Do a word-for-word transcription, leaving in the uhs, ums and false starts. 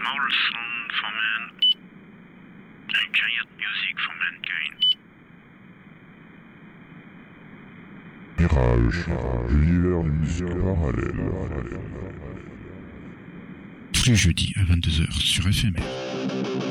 Small Sound for Man, and Giant Music for Mankind. Mirage, l'univers du musique parallèle. Tous les jeudis à vingt-deux heures sur F M R.